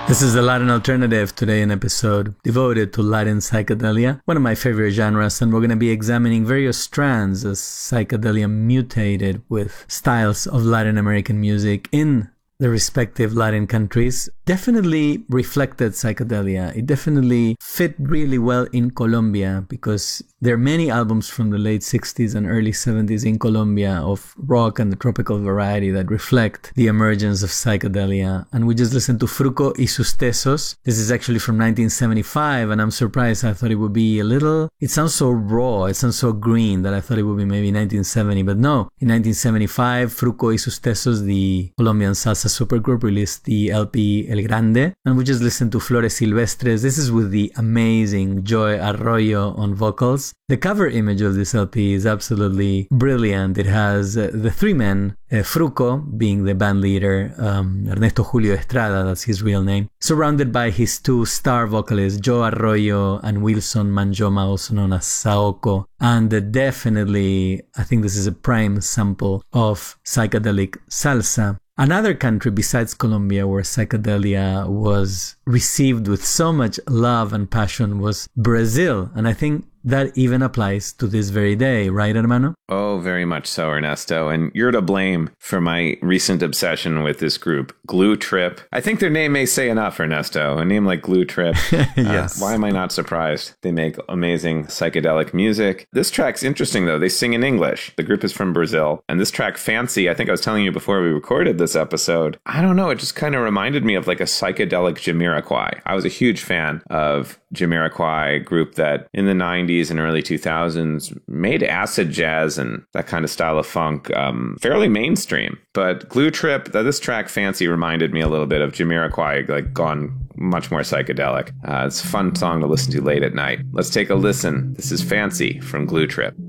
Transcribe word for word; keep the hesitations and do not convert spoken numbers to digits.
This is the Latin Alternative, today an episode devoted to Latin psychedelia, one of my favorite genres, and we're going to be examining various strands as psychedelia mutated with styles of Latin American music in the respective Latin countries. Definitely reflected psychedelia. It definitely fit really well in Colombia because there are many albums from the late sixties and early seventies in Colombia of rock and the tropical variety that reflect the emergence of psychedelia. And we just listened to Fruco y sus Tesos. This is actually from nineteen seventy-five, and I'm surprised. I thought it would be a little, it sounds so raw, it sounds so green that I thought it would be maybe nineteen seventy, but no. In nineteen seventy-five, Fruco y sus Tesos, the Colombian salsa supergroup, released the L P El Grande, and we just listened to Flores Silvestres. This is with the amazing Joe Arroyo on vocals. The cover image of this L P is absolutely brilliant. It has uh, the three men, uh, Fruco being the band leader, um, Ernesto Julio Estrada, that's his real name, surrounded by his two star vocalists, Joe Arroyo and Wilson Manjoma, also known as Saoko. And uh, definitely, I think this is a prime sample of psychedelic salsa. Another country besides Colombia where psychedelia was received with so much love and passion was Brazil. And I think that even applies to this very day, right, hermano? Oh, very much so, Ernesto. And you're to blame for my recent obsession with this group, Glue Trip. I think their name may say enough, Ernesto. A name like Glue Trip. Yes. Uh, why am I not surprised? They make amazing psychedelic music. This track's interesting, though. They sing in English. The group is from Brazil. And this track, Fancy, I think I was telling you before we recorded this episode, I don't know, it just kind of reminded me of like a psychedelic Jamiroquai. I was a huge fan of Jamiroquai, group that in the nineties and early two thousands made acid jazz and that kind of style of funk um, fairly mainstream. But Glue Trip, this track Fancy reminded me a little bit of Jamiroquai, like gone much more psychedelic. Uh, it's a fun song to listen to late at night. Let's take a listen. This is Fancy from Glue Trip.